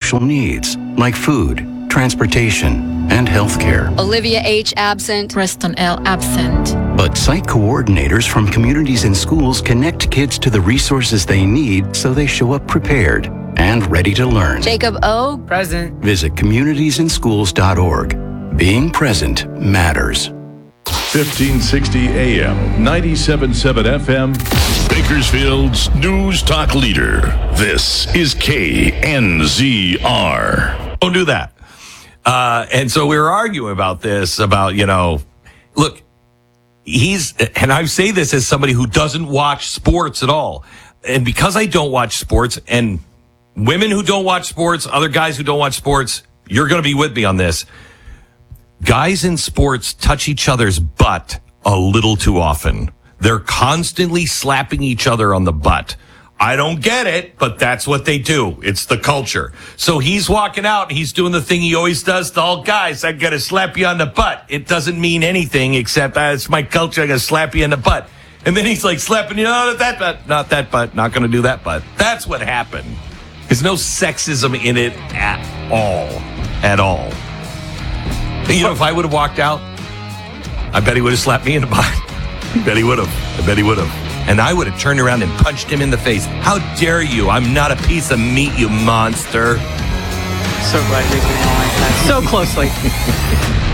social needs like food, transportation, and healthcare. Olivia H. absent. Preston L. absent. But site coordinators from communities and schools connect kids to the resources they need so they show up prepared and ready to learn. Jacob O. Present. Visit communitiesandschools.org. Being present matters. 1560 AM, 97.7 FM. Bakersfield's News Talk Leader. This is KNZR. Don't do that. And so we were arguing about this, about, look, and I say this as somebody who doesn't watch sports at all. And because I don't watch sports, and women who don't watch sports, other guys who don't watch sports, you're going to be with me on this. Guys in sports touch each other's butt a little too often. They're constantly slapping each other on the butt. I don't get it, but that's what they do. It's the culture. So he's walking out and he's doing the thing he always does to all guys. I got to slap you on the butt. It doesn't mean anything except it's my culture. I got to slap you on the butt. And then he's like slapping you on that butt, not that butt, not going to do that butt. That's what happened. There's no sexism in it at all. At all. If I would have walked out, I bet he would have slapped me in the butt. I bet he would have. And I would have turned around and punched him in the face. How dare you? I'm not a piece of meat, you monster. So glad you're doing all like that so closely.